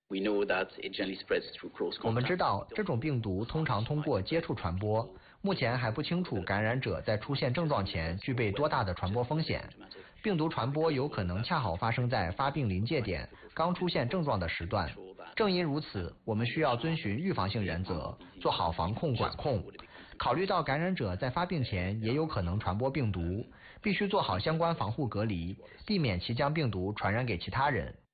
我们知道这种病毒通常通过接触传播，目前还不清楚感染者在出现症状前具备多大的传播风险。病毒传播有可能恰好发生在发病临界点刚出现症状的时段。正因如此，我们需要遵循预防性原则，做好防控管控。考虑到感染者在发病前也有可能传播病毒，必须做好相关防护隔离，避免其将病毒传染给其他人。